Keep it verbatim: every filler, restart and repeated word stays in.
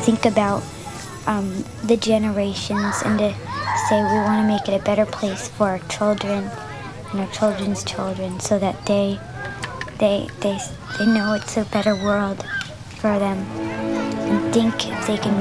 think about um, the generations and to say we want to make it a better place for our children and our children's children, so that they they they they know it's a better world for them, and think if they can